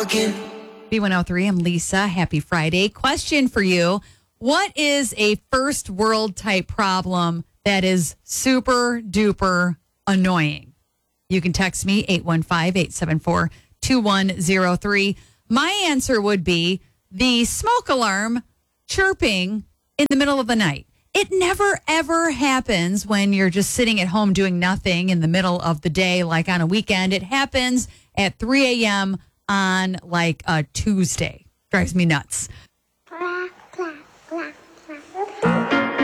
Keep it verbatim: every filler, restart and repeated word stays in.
B one oh three, I'm Lisa. Happy Friday. Question for you. What is a first world type problem that is super duper annoying? You can text me eight one five, eight seven four, two one zero three. My answer would be the smoke alarm chirping in the middle of the night. It never, ever happens when you're just sitting at home doing nothing in the middle of the day, like on a weekend. It happens at three a.m. on like a Tuesday. Drives me nuts.